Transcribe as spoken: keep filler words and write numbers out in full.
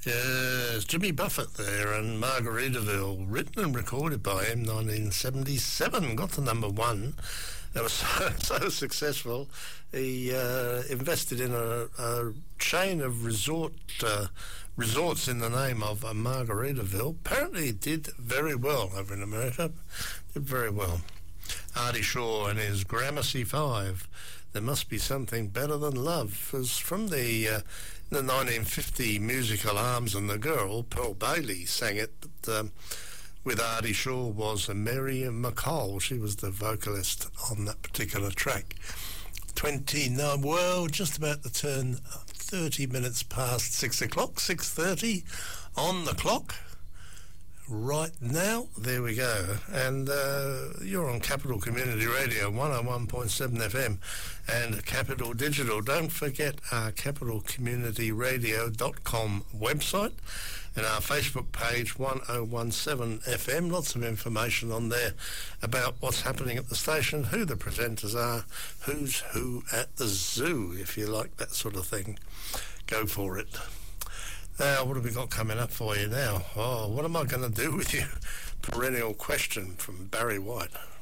Yes, Jimmy Buffett there and Margaritaville, written and recorded by him, nineteen seventy-seven, got to number one. That was so, so successful. He uh, invested in a, a chain of resort uh, resorts in the name of uh, Margaritaville. Apparently he did very well over in America, did very well. Artie Shaw and his Gramercy Five, There Must Be Something Better Than Love, was from the uh, the nineteen fifty musical Arms and the Girl. Pearl Bailey sang it, but um, with Artie Shaw was Mary McColl. She was the vocalist on that particular track. twenty-nine, well, just about to turn thirty minutes past six o'clock, six thirty on the clock. Right now, there we go. And uh, you're on Capital Community Radio, one oh one point seven F M and Capital Digital. Don't forget our capital community radio dot com website and our Facebook page, one oh one seven F M. Lots of information on there about what's happening at the station, who the presenters are, who's who at the zoo, if you like that sort of thing. Go for it. Now, what have we got coming up for you now? Oh, what am I going to do with you? Perennial question from Barry White.